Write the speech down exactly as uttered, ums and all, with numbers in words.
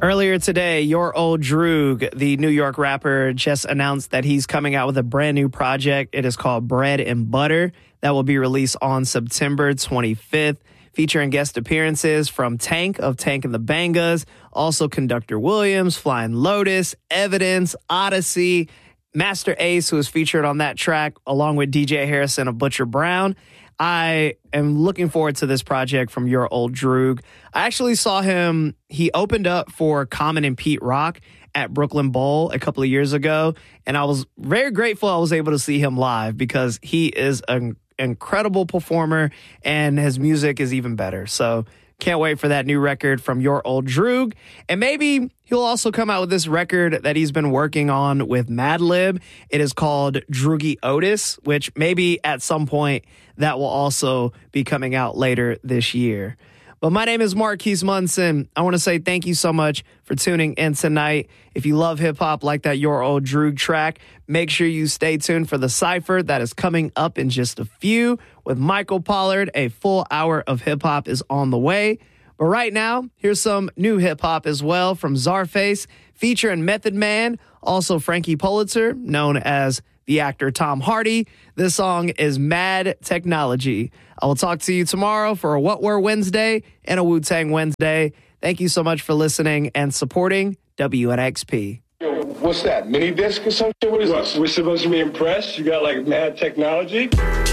Earlier today, Your Old Droog, the New York rapper, just announced that he's coming out with a brand new project. It is called Bread and Butter. That will be released on September twenty-fifth, featuring guest appearances from Tank of Tank and the Bangas, also Conductor Williams, Flying Lotus, Evidence, Odyssey, Master Ace, who is featured on that track, along with D J Harrison of Butcher Brown. I am looking forward to this project from Your Old Droog. I actually saw him, he opened up for Common and Pete Rock at Brooklyn Bowl a couple of years ago, and I was very grateful I was able to see him live because he is an incredible performer and his music is even better. So can't wait for that new record from Your Old Droog. And maybe he'll also come out with this record that he's been working on with Madlib. It is called Droogie Otis, which maybe at some point that will also be coming out later this year. But my name is Marquise Munson. I want to say thank you so much for tuning in tonight. If you love hip-hop like that Your Old Droog track, make sure you stay tuned for the Cypher that is coming up in just a few. With Michael Pollard, a full hour of hip-hop is on the way. But right now, here's some new hip-hop as well from Czarface, featuring Method Man, also Frankie Pulitzer, known as the actor Tom Hardy. This song is Mad Technology. I will talk to you tomorrow for a What Were Wednesday and a Wu-Tang Wednesday. Thank you so much for listening and supporting W N X P. Yo, what's that, mini disc or something? What is what, this? We're supposed to be impressed? You got like Mad Technology?